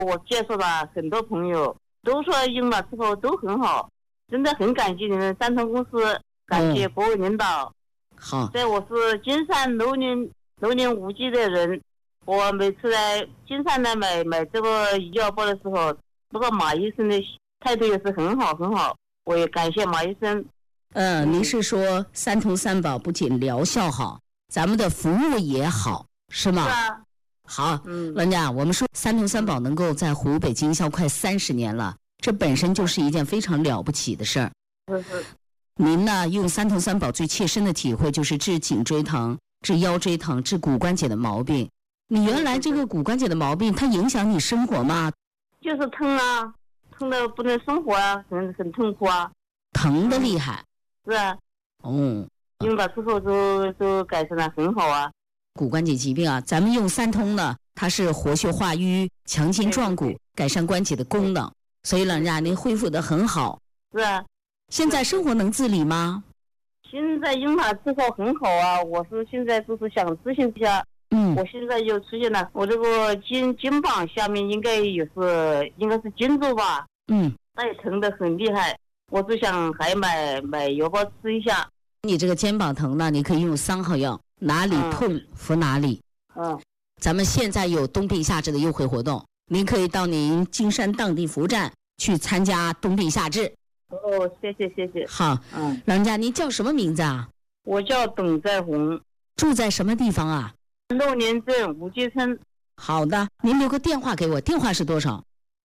我介绍了很多朋友，都说用了之后都很好，真的很感激你们三通公司，感谢各位领导。 好， 在我是金山楼龄5级的人，我每次来金山来买这个医药包的时候，这个马医生的态度也是很好很好，我也感谢马医生。 您是说三通三保不仅疗效好，咱们的服务也好，是吗？ 是啊。 好，王家，我们说三通三保能够在湖北经销快30年了，这本身就是一件非常了不起的事儿。 是。 您呢，用三通三保最切身的体会就是治颈椎疼、治腰椎疼、治骨关节的毛病。你原来这个骨关节的毛病，它影响你生活吗？ 就是疼啊，疼的不能生活啊，很痛苦啊。 疼的厉害。 是啊。用了之后都改善了，很好啊。 骨关节疾病啊，咱们用三通呢，它是活血化瘀、强筋壮骨、改善关节的功能，所以老人家您恢复得很好。 是啊。 现在生活能自理吗？ 现在用它之后很好啊，我是现在就是想咨询一下。我现在又出现了，我这个肩膀下面应该是筋肉吧。那也疼得很厉害，我就想还买药包吃一下。 你这个肩膀疼呢，你可以用3号药，哪里痛服哪里。咱们现在有冬病夏治的优惠活动，您可以到您金山当地服务站去参加冬病夏治。 谢谢。 好，老人家您叫什么名字啊？ 我叫董在红。 住在什么地方啊？ 乐年镇5街村。 好的，您留个电话给我，电话是多少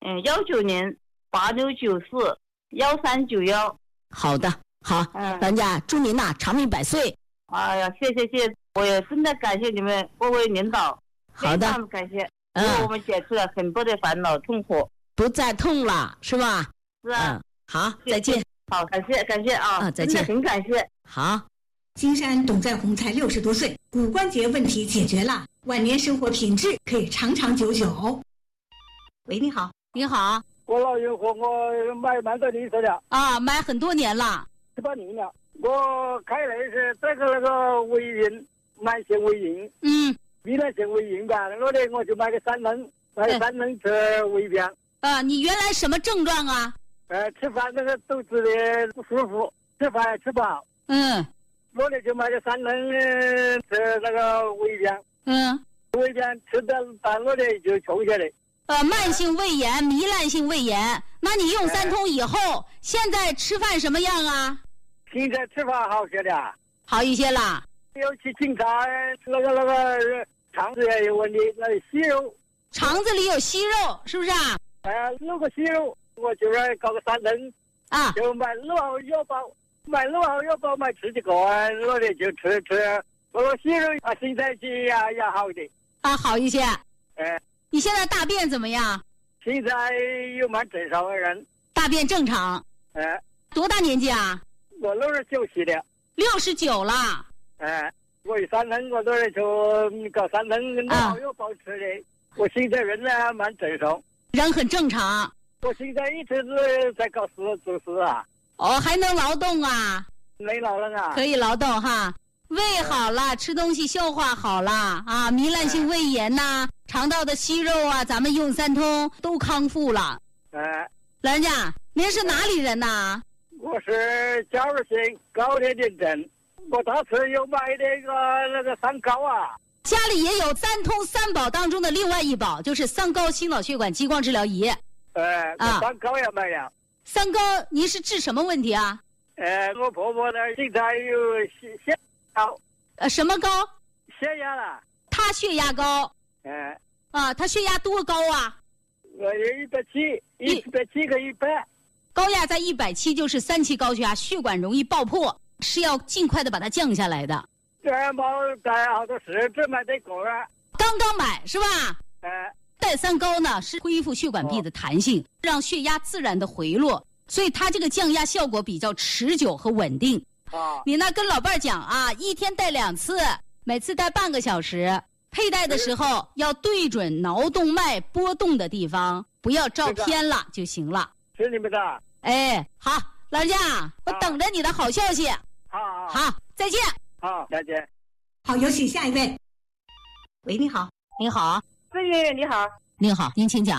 ？1986941391。 好的，好，老人家祝您长命百岁。 哎呀，谢谢，我也真的感谢你们各位领导。 好的， 非常感谢，为我们解除了很多的烦恼痛苦， 不再痛了，是吧？ 是啊。 好，再见。 好，感谢啊！ 再见， 很感谢。 好， 金山董在红才60多岁，骨关节问题解决了，晚年生活品质可以长长久久。喂，你好。 你好， 我老用户我买蛮多年了啊，买很多年了 ，18年了。我开的是这个胃炎，慢性胃炎，糜烂性胃炎吧，我就买个3轮吃胃病。 你原来什么症状啊？ 吃饭那个肚子的不舒服，吃饭也吃不好。我就买个3轮吃那个胃病。胃病吃到半路的就穷下来。 慢性胃炎、糜烂性胃炎，那你用三通以后，现在吃饭什么样啊？ 现在吃饭好些了， 好一些了。 有去检查那个肠子也有问题，那息肉。 肠子里有息肉，是不是啊？ 有个息肉，我就是搞个3轮啊，就买6号药包，买10几个，我的就吃，我息肉现在也好一点。 好一些。你现在大便怎么样？ 现在有蛮正常的人。 大便正常。多大年纪啊？ 我69岁了。 69了。 我有3轮，我都是就搞3轮老有保持的。我现在人呢蛮正常。 人很正常。 我现在一直是在搞做事啊。 还能劳动啊？ 没劳动啊。 可以劳动哈。胃好了，吃东西消化好了啊，糜烂性胃炎呐，肠道的息肉啊，咱们用三通都康复了。老人家，您是哪里人呐？ 我是嘉义县高田镇镇，我当时有买那个三高啊。 家里也有三通三宝当中的另外一宝，就是三高心脑血管激光治疗仪。 三高也买了。 三高，您是治什么问题啊？ 我婆婆呢现在有血高。 什么高？ 血压了。 她血压高。她血压多高啊？ 我有170和100。 高压在170就是3期高血压，血管容易爆破，是要尽快的把它降下来的。 这没带好多事，只买这个啊。 刚刚买是吧？带三高呢是恢复血管壁的弹性，让血压自然的回落，所以它这个降压效果比较持久和稳定。你呢跟老伴儿讲啊，一天带2次，每次带半个小时。佩戴的时候要对准脑动脉波动的地方，不要照偏了就行了。 是你们的。 好，老人家，我等着你的好消息。好，再见。 好，再见。 好，有请下一位。喂，你好。 你好。 孙爷爷你好。 您好，您请讲。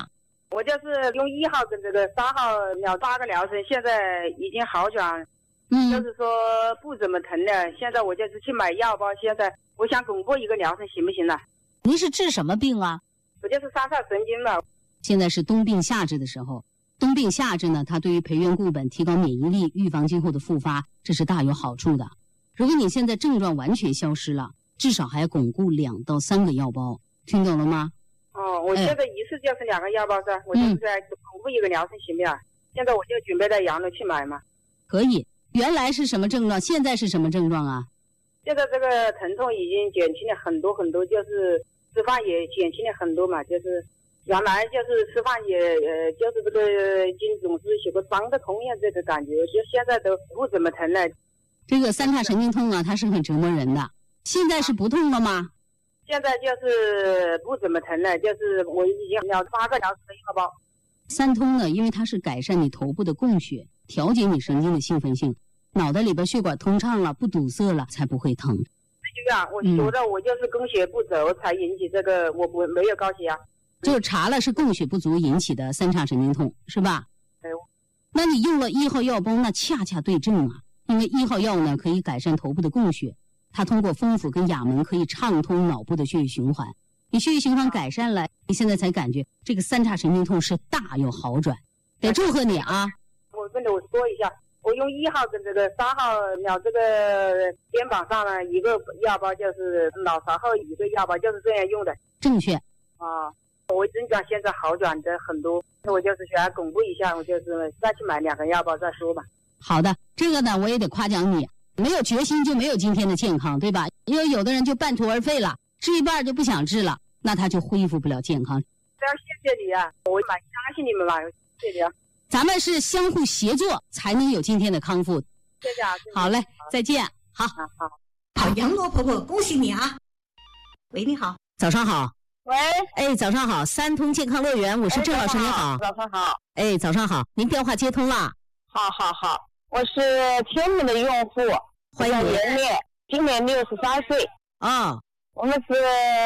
我就是用1号跟这个3号8个疗程，现在已经好转，就是说不怎么疼了。现在我就是去买药包，现在我想巩固一个疗程，行不行呢？ 您是治什么病啊？ 我就是三叉神经嘛。 现在是冬病夏治的时候，冬病夏治呢，它对于培元固本、提高免疫力、预防今后的复发，这是大有好处的。如果你现在症状完全消失了，至少还要巩固2到3个药包，听懂了吗？ 哦，我现在一次就是2个药包噻，我就是在巩固一个疗程，行不行？现在我就准备在阳楼去买嘛。 可以。原来是什么症状？现在是什么症状啊？ 现在这个疼痛已经减轻了很多很多，就是吃饭也减轻了很多嘛，就是原来就是吃饭也就是这个筋总是有个胀的痛一样这个感觉，就现在都不怎么疼了。 这个3叉神经痛啊，它是很折磨人的。现在是不痛了吗？ 现在就是不怎么疼了，就是我已经8个疗程的药包。 3通呢，因为它是改善你头部的供血，调节你神经的兴奋性，脑袋里边血管通畅了，不堵塞了，才不会疼。 对啊，我觉得我就是供血不足才引起这个，我没有高血压。 就查了是供血不足引起的3叉神经痛，是吧？ 对。 那你用了1号药包，那恰恰对症啊。因为1号药呢可以改善头部的供血，它通过风府跟亚门可以畅通脑部的血液循环。你血液循环改善了，你现在才感觉这个3叉神经痛是大有好转，得祝贺你啊！ 我跟我说一下，我用1号跟这个3号这个肩膀上呢一个药包，就是脑勺后一个药包，就是这样用的。 正确。 啊，我症状现在好转的很多，我就是想巩固一下，我就是再去买2个药包再说吧。 好的，这个呢我也得夸奖你，没有决心就没有今天的健康，对吧？因为有的人就半途而废了，治一半就不想治了，那他就恢复不了健康。 谢谢你啊，我蛮相信你们嘛，谢谢你啊。 咱们是相互协作才能有今天的康复。 谢谢啊。 好嘞，再见。好。 好，杨罗婆婆，恭喜你啊！喂，你好。 早上好。 喂。 哎，早上好，3通健康乐园，我是郑老师，您好。 早上好。 哎，早上好，您电话接通了。 好，我是天门的用户， 欢迎您。 今年63岁。 啊， 我们是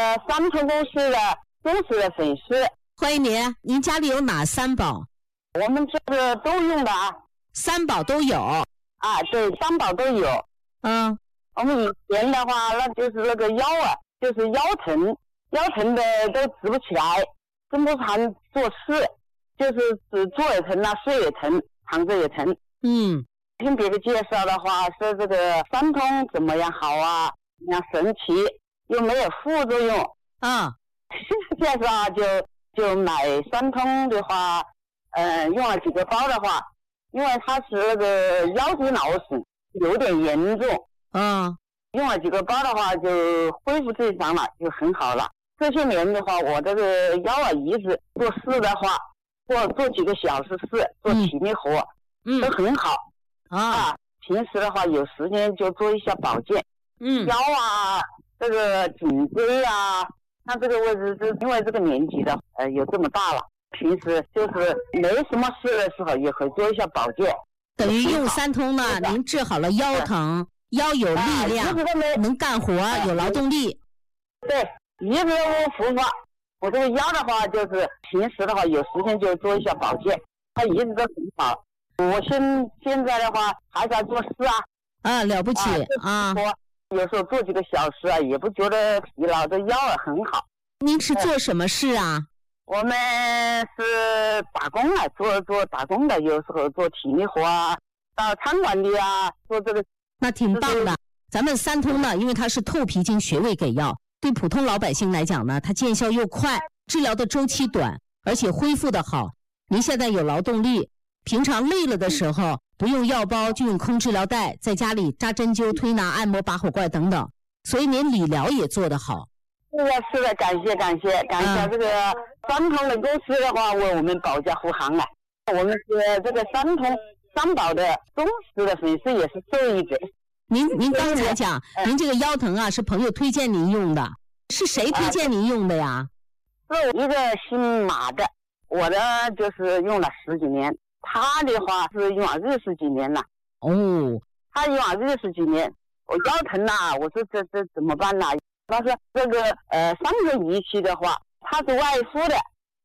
3通公司的忠实的粉丝。 欢迎您。您家里有哪3宝？ 我们这个都用的啊。 3宝都有。 啊，对，3宝都有。我们以前的话，那就是那个腰啊，就是腰疼的都直不起来，跟不上做事，就是只坐也疼啊，睡也疼，躺着也疼。听别人介绍的话，说这个3通怎么样好啊，那神奇，又没有副作用啊。 介绍就买3通的话，用了几个包的话，因为它是那个腰肌劳损有点严重，用了几个包的话就恢复正常了，就很好了。这些年的话，我这个腰啊一直做事的话，做几个小时事，做体力活，都很好。平时的话有时间就做一下保健，腰啊，这个颈椎啊，像这个位置是因为这个年纪的有这么大了，平时就是没什么事的时候也会做一下保健。 等于用3通呢，您治好了腰疼，腰有力量，能干活，有劳动力。 对，一直无复发。我这个腰的话，就是平时的话有时间就做一下保健，它一直都很好。我现在的话还在做事啊， 了不起啊！ 有时候做几个小时啊，也不觉得疲劳，这腰啊很好。 您是做什么事啊？ 我们是打工啊，做打工的，有时候做体力活啊，到餐馆里啊，做这个。 那挺棒的。咱们3通呢，因为它是透皮经穴位给药，对普通老百姓来讲呢，它见效又快，治疗的周期短，而且恢复的好。您现在有劳动力。平常累了的时候，不用药包就用空治疗带，在家里扎针灸、推拿、按摩、拔火罐等等，所以您理疗也做得好。 是的，感谢这个3通的公司的话，为我们保驾护航了。我们是这个3通3宝的忠实的粉丝，也是受益者。 您刚才讲，您这个腰疼啊，是朋友推荐您用的，是谁推荐您用的呀？ 是一个姓马的，我的就是用了10几年。他的话是用了20几年了。他用了20几年，我腰疼啊，我说这怎么办呢？他说这个3个仪器的话，它是外敷的，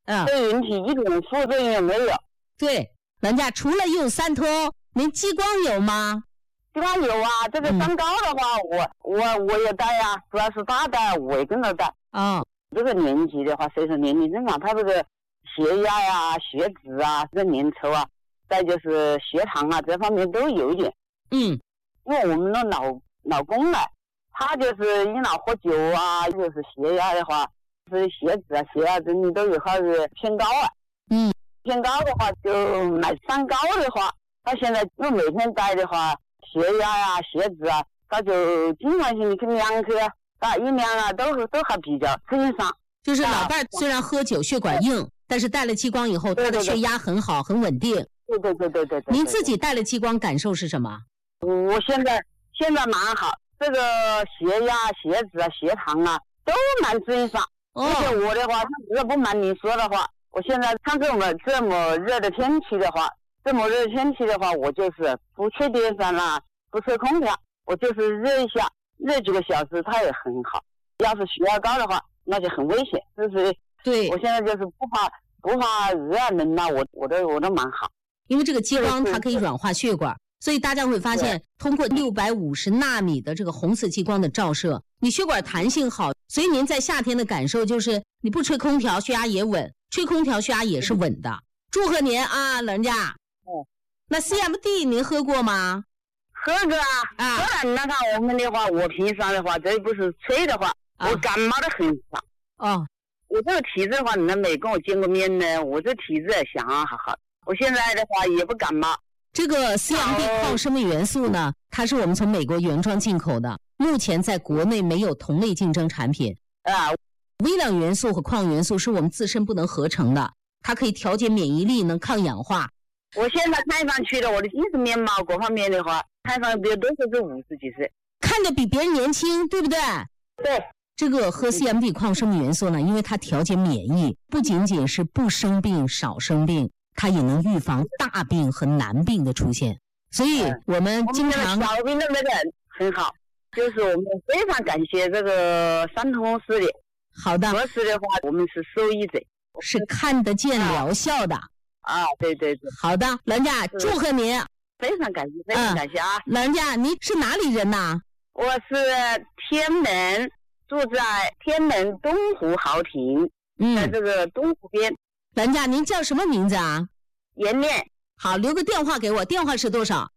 对人体一点副作用也没有。 对，人家除了用三通，您激光有吗？ 激光有啊，这个三高的话，我也戴呀，主要是他戴，我也跟着戴。这个年纪的话，随着年龄增长，他这个血压呀、血脂啊、这个粘稠啊，再就是血糖啊，这方面都有一点。因为我们的老公呢，他就是一老喝酒啊，就是血压的话，是血脂啊、血压等都有还是偏高啊。偏高的话，就买三高的话，他现在就每天戴的话，血压呀、血脂啊，他就经常性的去量去一量啊，都还比较正常。 就是老伴虽然喝酒血管硬，但是戴了激光以后，他的血压很好，很稳定。 对。 您自己戴了激光感受是什么？ 我现在蛮好，这个血压、血脂啊、血糖啊都蛮正常。而且我的话，实在不瞒您说的话，我现在看这么热的天气的话，我就是不吹电扇啦，不吹空调，我就是热一下，热几个小时它也很好。要是血压高的话，那就很危险，就是对。 我现在就是不怕热啊冷啊，我都蛮好。 因为这个激光它可以软化血管，所以大家会发现，通过650纳米的这个红色激光的照射，你血管弹性好，所以您在夏天的感受就是你不吹空调血压也稳，吹空调血压也是稳的。祝贺您啊，老人家。那 CMD 您喝过吗？ 喝过啊。喝了那看我们的话，我平常的话，这不是吹的话，我感冒的很少。我这个体质的话，你们没跟我见过面呢，我这体质想好，我现在的话也不感冒。 这个 CMD 抗生命元素呢，它是我们从美国原装进口的，目前在国内没有同类竞争产品。微量元素和矿元素是我们自身不能合成的，它可以调节免疫力，能抗氧化。 我现在看上去的，我的精神面貌各方面的话，看上去都是50几岁， 看着比别人年轻，对不对？ 对。 这个喝 CMD 抗生命元素呢，因为它调节免疫，不仅仅是不生病少生病，它也能预防大病和难病的出现。所以我们经常小病的那个很好，就是我们非常感谢这个三通势力。 好的。 合适的话，我们是受益者， 是看得见疗效的。 对。 好的，老人家祝贺您， 非常感谢啊。 老人家您是哪里人呐？ 我是天门，住在天门东湖豪庭，在这个东湖边。 老人家您叫什么名字啊？ 颜念。 好，留个电话给我，电话是多少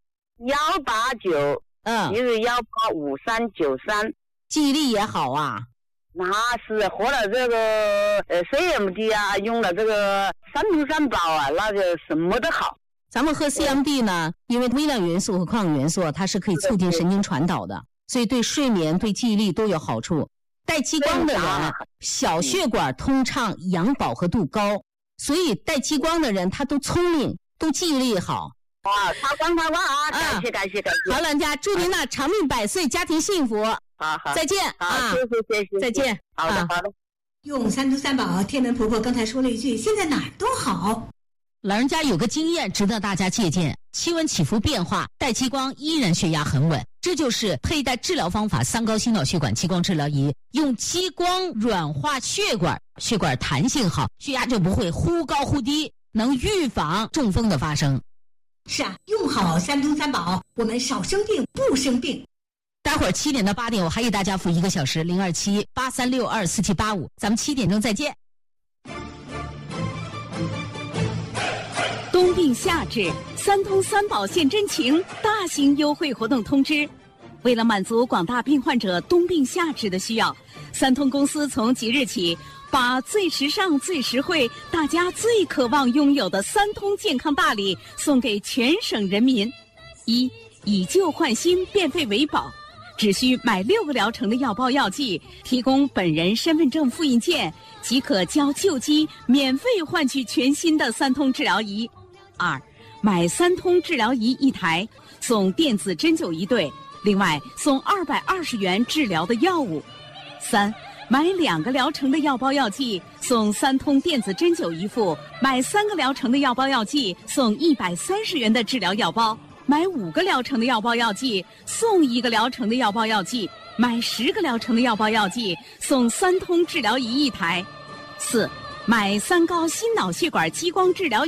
？1891185393。 记忆力也好啊。 那是喝了这个CMD 啊，用了这个三通三宝啊，那就什么都好。 咱们喝 CMD 呢，因为微量元素和矿元素它是可以促进神经传导的，所以对睡眠对记忆力都有好处。戴激光的人小血管通畅，氧饱和度高，所以戴激光的人他都聪明，都记忆力好。 发光啊！感谢。 好，老人家祝您呢长命百岁，家庭幸福。 好， 再见啊！ 谢谢， 再见。 好的。 用三通三宝，天门婆婆刚才说了一句：现在哪儿都好。 老人家有个经验值得大家借鉴，气温起伏变化，戴激光依然血压很稳，这就是佩戴治疗方法三高心脑血管激光治疗仪，用激光软化血管，血管弹性好，血压就不会忽高忽低，能预防中风的发生。 是啊，用好三通三宝，我们少生病不生病。 待会儿7点到8点，我还给大家服1个小时，02783624785，咱们7点钟再见。 冬病夏治，三通三宝现真情，大型优惠活动通知。为了满足广大病患者冬病夏治的需要，三通公司从即日起，把最时尚、最实惠、大家最渴望拥有的三通健康大礼送给全省人民：一、以旧换新，变废为宝，只需买6个疗程的药包药剂，提供本人身份证复印件，即可交旧机免费换取全新的三通治疗仪。2、买三通治疗仪1台，送电子针灸1对，另外送220元治疗的药物。3、买2个疗程的药包药剂，送三通电子针灸1副；买3个疗程的药包药剂，送130元的治疗药包；买5个疗程的药包药剂，送1个疗程的药包药剂；买10个疗程的药包药剂，送三通治疗仪1台。4、 买三高心脑血管激光治疗